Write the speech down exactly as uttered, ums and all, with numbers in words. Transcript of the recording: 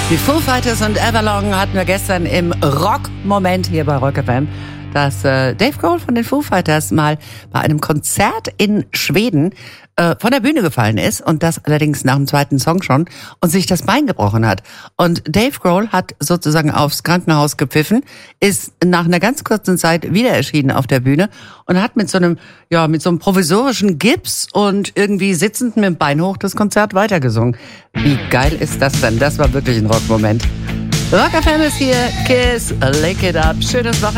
Die Foo Fighters und Everlong hatten wir gestern im Rock-Moment hier bei Rock F M, dass äh, Dave Grohl von den Foo Fighters mal bei einem Konzert in Schweden äh, von der Bühne gefallen ist und das allerdings nach dem zweiten Song schon und sich das Bein gebrochen hat. Und Dave Grohl hat sozusagen aufs Krankenhaus gepfiffen, ist nach einer ganz kurzen Zeit wieder erschienen auf der Bühne und hat mit so einem, ja, mit so einem provisorischen Gips und irgendwie sitzend mit dem Bein hoch das Konzert weitergesungen. Wie geil ist das denn? Das war wirklich ein Rockmoment. Rock F M ist hier, Kiss, Lick It Up, schönes Wochenende.